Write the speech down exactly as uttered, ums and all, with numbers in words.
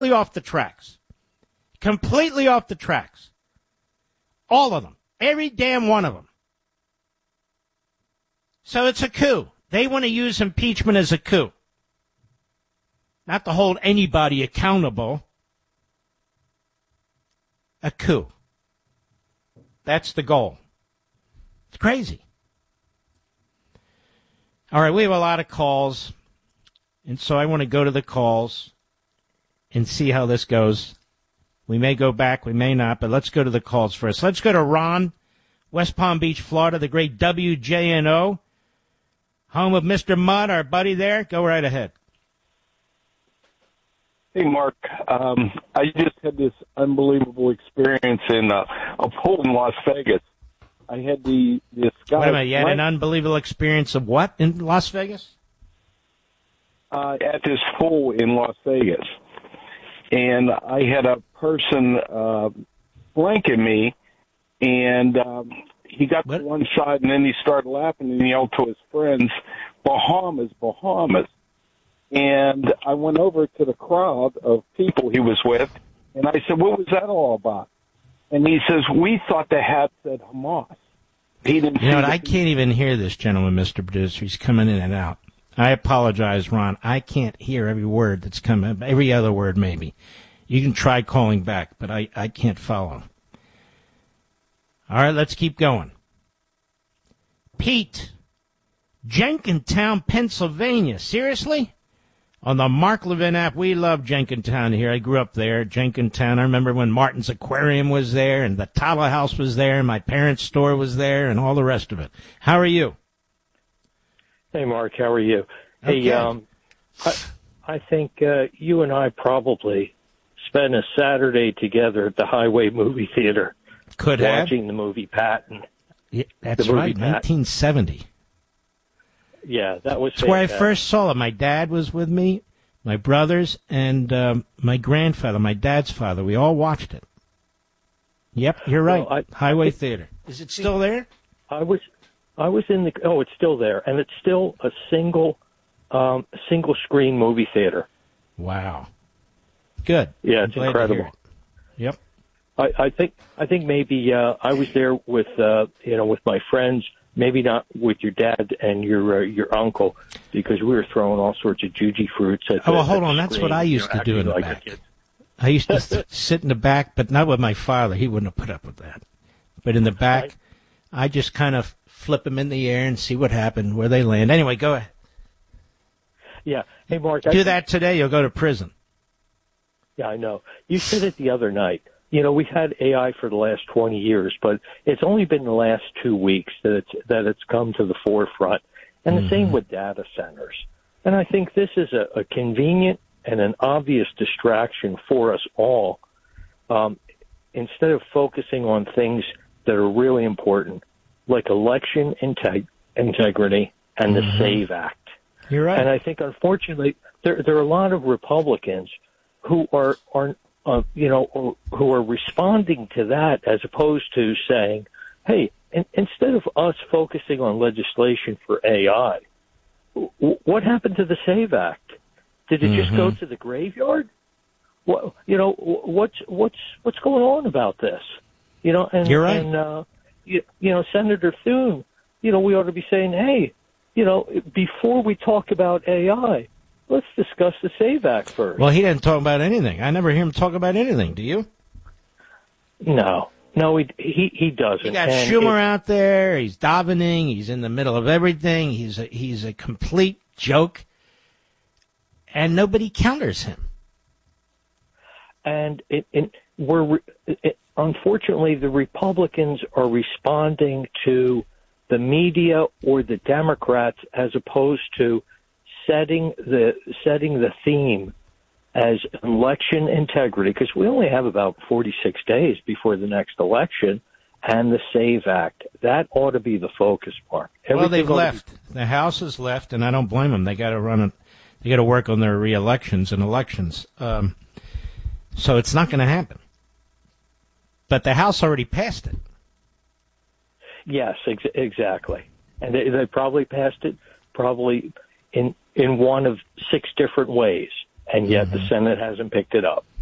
off the tracks. Completely off the tracks. All of them. Every damn one of them. So it's a coup. They want to use impeachment as a coup. Not to hold anybody accountable. A coup. That's the goal. It's crazy. All right, we have a lot of calls, and so I want to go to the calls and see how this goes. We may go back, we may not, but let's go to the calls first. Let's go to Ron, West Palm Beach, Florida, the great W J N O, home of Mister Mudd, our buddy there. Go right ahead. Hey, Mark. Um, I just had this unbelievable experience in uh, a pool in Las Vegas. I had the this guy. Wait a minute, you had an unbelievable experience of what in Las Vegas? Uh, at this pool in Las Vegas. And I had a person uh, flanking me, and um, he got what? to one side, and then he started laughing and yelled to his friends, Bahamas, Bahamas. And I went over to the crowd of people he was with, and I said, what was that all about? And he says, we thought the hat said Hamas. He didn't you know what, the- I can't even hear this gentleman, Mister Producer. He's coming in and out. I apologize, Ron. I can't hear every word that's coming, every other word maybe. You can try calling back, but I, I can't follow. All right, let's keep going. Pete, Jenkintown, Pennsylvania. Seriously? On the Mark Levin app, we love Jenkintown here. I grew up there, Jenkintown. I remember when Martin's Aquarium was there and the Tala House was there and my parents' store was there and all the rest of it. How are you? Hey, Mark, how are you? Okay. Hey, um, I, I think uh, you and I probably spent a Saturday together at the Highway Movie Theater. Could have. Watching the movie Patton. Yeah, that's right, Patton. nineteen seventy. Yeah, that was That's where I fantastic. first saw it. My dad was with me, my brothers, and um, my grandfather, my dad's father. We all watched it. Yep, you're right. Well, I, Highway I, Theater. Is it still there? I was... I was in the oh, it's still there, and it's still a single, um, single screen movie theater. Wow, good. Yeah, it's I'm glad to incredible. hear it. Yep. I, I think I think maybe uh, I was there with uh, you know with my friends, maybe not with your dad and your uh, your uncle, because we were throwing all sorts of juji fruits at. Oh, the, well, hold at on. the That's screen, what I used you know, to do in the like back. I used to th- sit in the back, but not with my father. He wouldn't have put up with that. But in the back, I just kind of flip them in the air and see what happened, where they land. Anyway, go ahead. Yeah. Hey, Mark. Do I, that today, you'll go to prison. Yeah, I know. You said it the other night. You know, we've had A I for the last twenty years, but it's only been the last two weeks that it's, that it's come to the forefront. And the mm-hmm. same with data centers. And I think this is a, a convenient and an obvious distraction for us all, um, instead of focusing on things that are really important, like election integ- integrity and the mm-hmm. SAVE Act. You're right. And I think, unfortunately, there there are a lot of Republicans who are are uh, you know or, who are responding to that as opposed to saying, "Hey, in, instead of us focusing on legislation for A I, w- what happened to the SAVE Act? Did it mm-hmm. just go to the graveyard? What you know what's what's what's going on about this? You know, and You're right. And, uh, you, you know, Senator Thune, you know, we ought to be saying, hey, you know, before we talk about A I, let's discuss the SAVE Act first. Well, he didn't talk about anything. I never hear him talk about anything. Do you? No. No, he he, he doesn't. You got and Schumer it, out there. He's davening. He's in the middle of everything. He's a, he's a complete joke. And nobody counters him. And it, it, we're, it, unfortunately, the Republicans are responding to the media or the Democrats as opposed to setting the setting the theme as election integrity, because we only have about forty-six days before the next election, and the SAVE Act. That ought to be the focus, Mark. Everything well, they've left. Be- the House has left, and I don't blame them. They got to run it. They got to work on their re-elections and elections. Um, so it's not going to happen. But the House already passed it. Yes, ex- exactly. And they, they probably passed it probably in in one of six different ways. and yet mm-hmm. the Senate hasn't picked it up.